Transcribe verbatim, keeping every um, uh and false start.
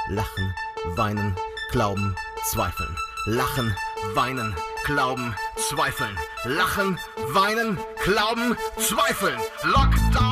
Lachen, weinen, glauben, zweifeln. Lachen, weinen, glauben, zweifeln. Lachen, weinen, glauben, zweifeln. Lockdown.